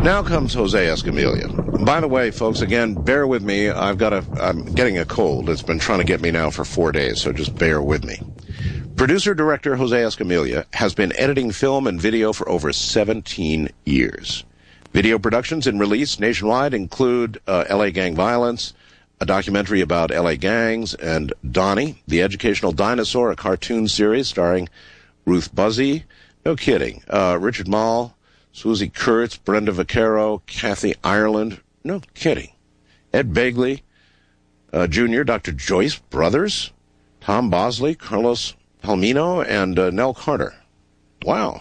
Now comes Jose Escamilla. By the way, folks, again, bear with me. I'm getting a cold. It's been trying to get me now for 4 days, so just bear with me. Producer-director Jose Escamilla has been editing film and video for over 17 years. Video productions and release nationwide include L.A. Gang Violence, a documentary about L.A. gangs, and Donnie, the Educational Dinosaur, a cartoon series starring Ruth Buzzy. No kidding. Richard Mall, Susie Kurtz, Brenda Vaccaro, Kathy Ireland. No kidding. Ed Begley Jr., Dr. Joyce Brothers, Tom Bosley, Carlos Palmino, and Nell Carter. Wow.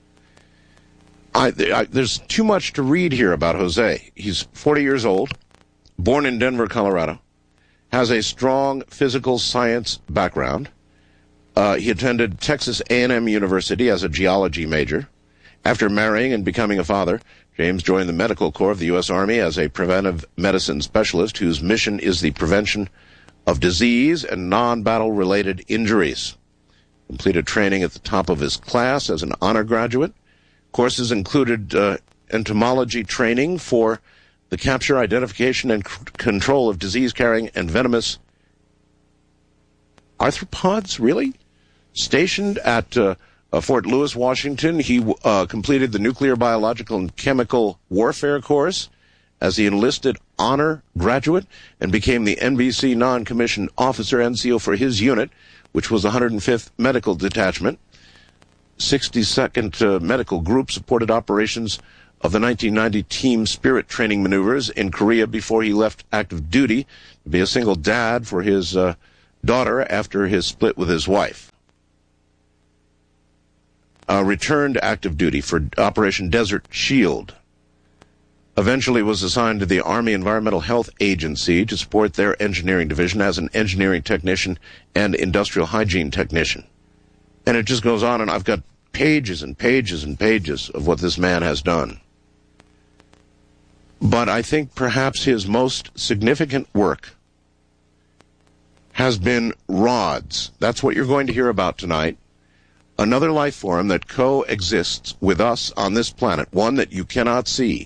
There's too much to read here about Jose. He's 40 years old, born in Denver, Colorado, has a strong physical science background. He attended Texas A&M University as a geology major. After marrying and becoming a father, James joined the Medical Corps of the U.S. Army as a preventive medicine specialist whose mission is the prevention of disease and non-battle-related injuries. Completed training at the top of his class as an honor graduate. Courses included entomology training for the capture, identification, and control of disease-carrying and venomous arthropods, really? Stationed at Fort Lewis, Washington, he completed the Nuclear, Biological, and Chemical Warfare course as the enlisted honor graduate and became the NBC non-commissioned officer NCO for his unit, which was the 105th Medical Detachment. 62nd Medical Group supported operations of the 1990 Team Spirit training maneuvers in Korea before he left active duty to be a single dad for his daughter after his split with his wife. Returned active duty for Operation Desert Shield. Eventually was assigned to the Army Environmental Health Agency to support their engineering division as an engineering technician and industrial hygiene technician. And it just goes on, and I've got pages and pages and pages of what this man has done. But I think perhaps his most significant work has been RODS. That's what you're going to hear about tonight. Another life form that coexists with us on this planet, one that you cannot see.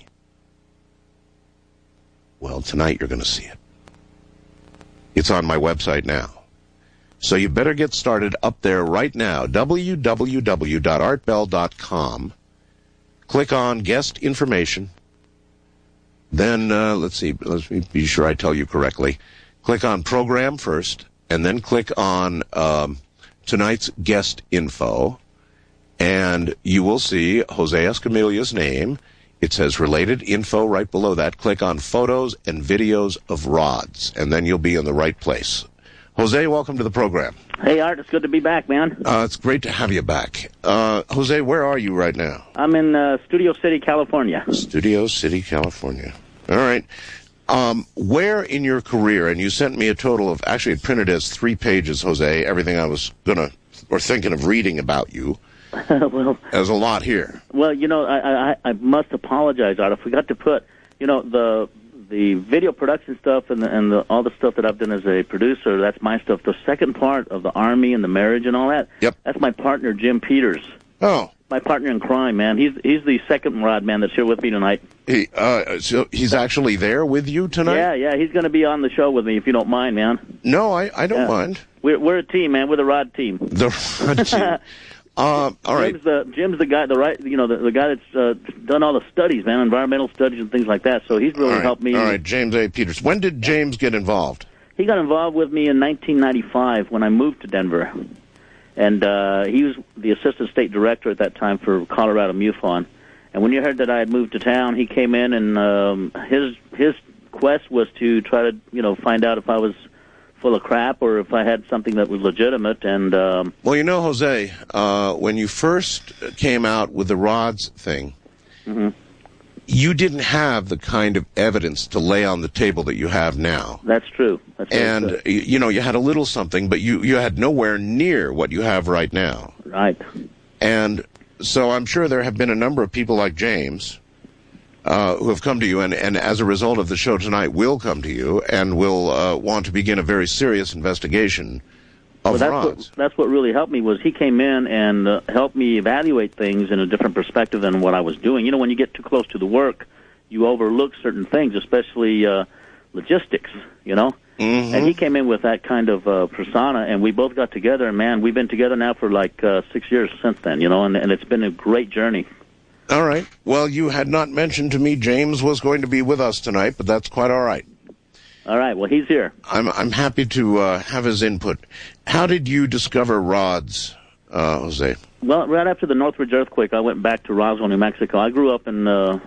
Well, tonight you're going to see it. It's on my website now. So you better get started up there right now, www.artbell.com. Click on guest information. Then, let's me be sure I tell you correctly. Click on program first, and then click on tonight's guest info, and you will see Jose Escamilla's name. It says related info right below that. Click on photos and videos of RODS, and then you'll be in the right place. Jose, welcome to the program. Hey, Art, it's good to be back, man. It's great to have you back. Jose, where are you right now? I'm in Studio City, California. Studio City, California. All right. Where in your career, and you sent me a total of, actually it printed as 3 pages, Jose, everything I was thinking of reading about you. Well, there's a lot here. Well, I must apologize, Art. I forgot to put, the video production stuff and all the stuff that I've done as a producer, that's my stuff. The second part of the Army and the marriage and all that, yep, that's my partner, Jim Peters. Oh. My partner in crime, man. He's the second rod man that's here with me tonight. So he's actually there with you tonight? Yeah, he's going to be on the show with me if you don't mind, man. No, I don't mind. We're a team, man. We're the rod team. The rod team. All right. Jim's the guy, the guy that's done all the studies, man, environmental studies and things like that. So he's really helped me. All right, James A. Peters. When did James get involved? He got involved with me in 1995 when I moved to Denver. And he was the assistant state director at that time for Colorado MUFON. And when you heard that I had moved to town, he came in, and his quest was to try to, find out if I was full of crap or if I had something that was legitimate. And well, Jose, when you first came out with the RODS thing, mm-hmm, you didn't have the kind of evidence to lay on the table that you have now. That's true. And, you had a little something, but you had nowhere near what you have right now. Right. And so I'm sure there have been a number of people like James who have come to you, and as a result of the show tonight will come to you and will want to begin a very serious investigation of RODS. That's what really helped me was he came in and helped me evaluate things in a different perspective than what I was doing. When you get too close to the work, you overlook certain things, especially logistics, you know. Mm-hmm. And he came in with that kind of persona, and we both got together, and, man, we've been together now for like 6 years since then, you know, and it's been a great journey. All right. Well, you had not mentioned to me James was going to be with us tonight, but that's quite all right. All right. Well, he's here. I'm happy to have his input. How did you discover rods, Jose? Well, right after the Northridge earthquake, I went back to Roswell, New Mexico. I grew up in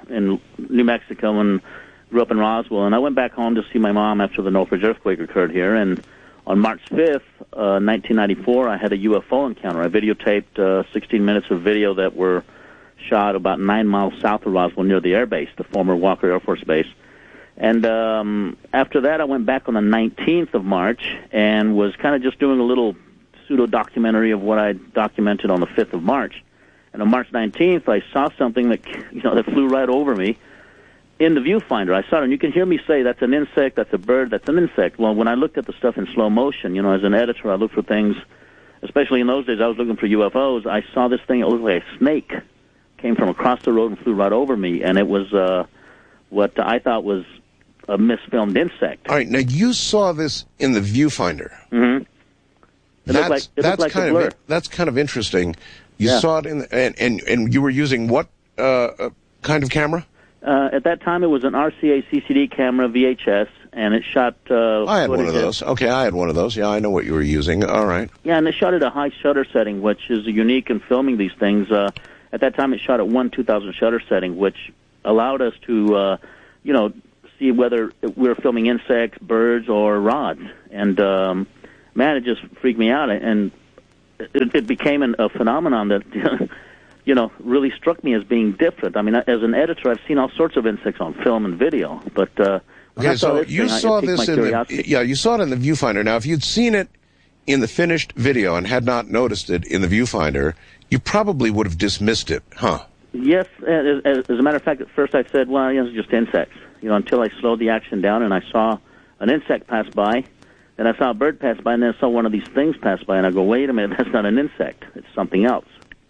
New Mexico and grew up in Roswell, and I went back home to see my mom after the Northridge earthquake occurred here. And on March 5th, 1994, I had a UFO encounter. I videotaped 16 minutes of video that were shot about 9 miles south of Roswell near the air base, the former Walker Air Force Base. And after that, I went back on the 19th of March and was kind of just doing a little pseudo-documentary of what I documented on the 5th of March. And on March 19th, I saw something that, you know, that flew right over me in the viewfinder. I saw it, and you can hear me say, that's an insect, that's a bird, that's an insect. Well, when I looked at the stuff in slow motion, you know, as an editor, I looked for things, especially in those days, I was looking for UFOs. I saw this thing, it looked like a snake, came from across the road and flew right over me, and it was what I thought was a misfilmed insect. All right, now you saw this in the viewfinder. Mm-hmm. It looked like a blur. That's kind of interesting. You saw it in and you were using what kind of camera? At that time, it was an RCA CCD camera, VHS, and it shot I had one of those. Okay, I had one of those. Yeah, I know what you were using. All right. Yeah, and it shot at a high shutter setting, which is unique in filming these things. At that time, it shot at 1/2000 shutter setting, which allowed us to, you know, see whether we were filming insects, birds, or rods. And, man, it just freaked me out. And it became a phenomenon that, you know, really struck me as being different. I mean, as an editor, I've seen all sorts of insects on film and video. But okay, so you saw this in you saw it in the viewfinder. Now, if you'd seen it in the finished video and had not noticed it in the viewfinder, you probably would have dismissed it, huh? Yes. As a matter of fact, at first I said, well, it's just insects. You know, until I slowed the action down and I saw an insect pass by, then I saw a bird pass by, and then I saw one of these things pass by, and I go, wait a minute, that's not an insect. It's something else.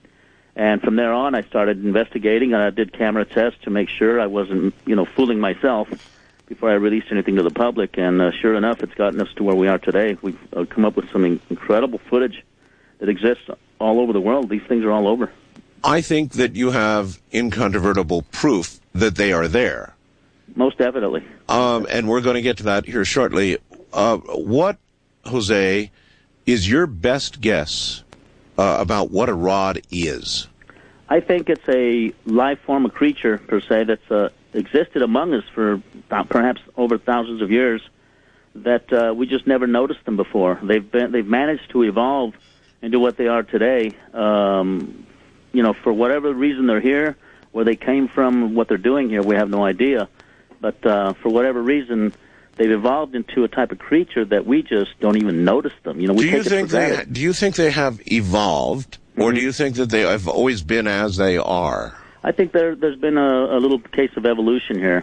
And from there on, I started investigating, and I did camera tests to make sure I wasn't, you know, fooling myself before I released anything to the public. And sure enough, it's gotten us to where we are today. We've come up with some incredible footage that exists all over the world. These things are all over. I think that you have incontrovertible proof that they are there. Most definitely. And we're going to get to that here shortly. What, Jose, is your best guess about what a rod is? I think it's a life form, a creature, per se, that's existed among us for perhaps over thousands of years, that we just never noticed them before. They've managed to evolve into what they are today. You know, for whatever reason they're here, where they came from, what they're doing here, we have no idea. But for whatever reason, they've evolved into a type of creature that we just don't even notice them. You know, we take it for granted. Do you think they have evolved, or do you think that they have always been as they are? I think there's been a little case of evolution here.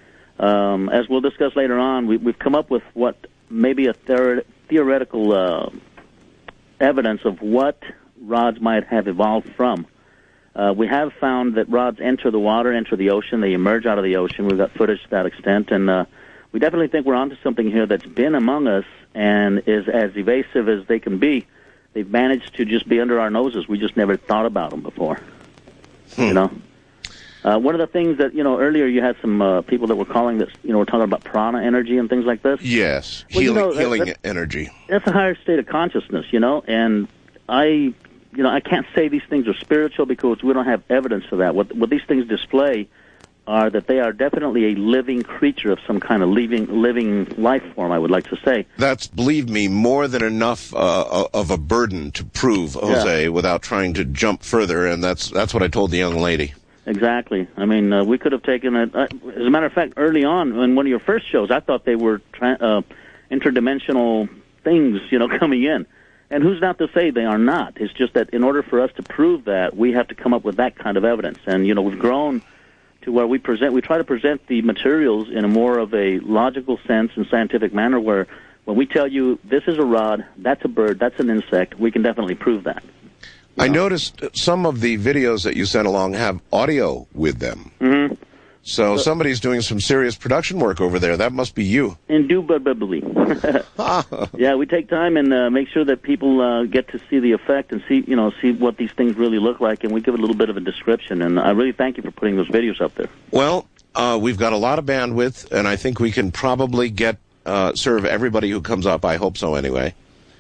As we'll discuss later on, we've come up with what maybe a theoretical evidence of what rods might have evolved from. We have found that rods enter the water, enter the ocean, they emerge out of the ocean. We've got footage to that extent, and we definitely think we're onto something here that's been among us and is as evasive as they can be. They've managed to just be under our noses. We just never thought about them before. You know? One of the things that, you know, earlier you had some people that were calling this, you know, we're talking about prana energy and things like this. Yes, well, healing energy. That's a higher state of consciousness, you know, and I can't say these things are spiritual because we don't have evidence for that. What these things display are that they are definitely a living creature of some kind of living life form, I would like to say. That's, believe me, more than enough of a burden to prove, Jose, without trying to jump further, and that's what I told the young lady. Exactly. I mean, we could have taken it. As a matter of fact, early on, in one of your first shows, I thought they were interdimensional things, you know, coming in. And who's not to say they are not? It's just that in order for us to prove that, we have to come up with that kind of evidence. And, you know, we've grown to where we try to present the materials in a more of a logical sense and scientific manner where when we tell you this is a rod, that's a bird, that's an insect, we can definitely prove that. I noticed some of the videos that you sent along have audio with them. Mm-hmm. So somebody's doing some serious production work over there. That must be you. Indubitably. Yeah, we take time and make sure that people get to see the effect and see what these things really look like, and we give it a little bit of a description. And I really thank you for putting those videos up there. Well, we've got a lot of bandwidth, and I think we can probably serve everybody who comes up. I hope so, anyway.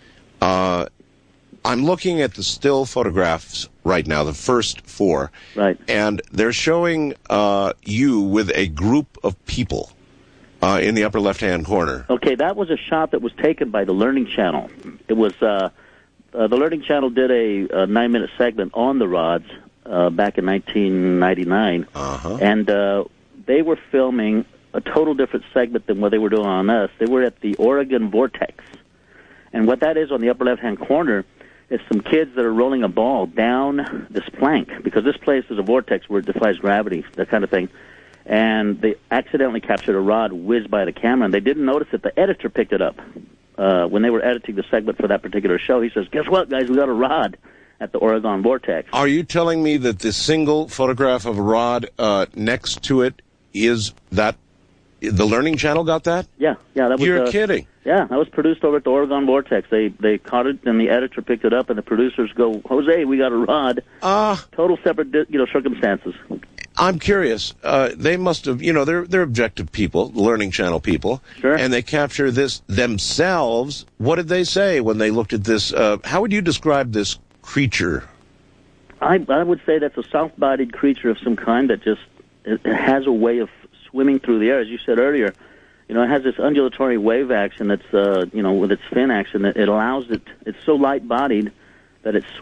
I'm looking at the still photographs right now, the first 4. Right. And they're showing you with a group of people in the upper left-hand corner. Okay, that was a shot that was taken by the Learning Channel. It was the Learning Channel did a 9-minute segment on the rods back in 1999. Uh-huh. And they were filming a total different segment than what they were doing on us. They were at the Oregon Vortex. And what that is on the upper left-hand corner is some kids that are rolling a ball down this plank, because this place is a vortex where it defies gravity, that kind of thing. And they accidentally captured a rod whizzed by the camera, and they didn't notice that the editor picked it up. When they were editing the segment for that particular show, he says, "Guess what, guys? We got a rod at the Oregon Vortex." Are you telling me that the single photograph of a rod next to it is that the Learning Channel got that? Yeah. That was. You're kidding. Yeah, that was produced over at the Oregon Vortex. They caught it, and the editor picked it up, and the producers go, "Jose, we got a rod." Total separate, circumstances. I'm curious. They must have, they're objective people, the Learning Channel people. Sure. And they capture this themselves. What did they say when they looked at this? How would you describe this creature? I would say that's a soft-bodied creature of some kind that just it has a way of swimming through the air, as you said earlier. It has this undulatory wave action that's, with its fin action, that it allows it. It's so light-bodied that it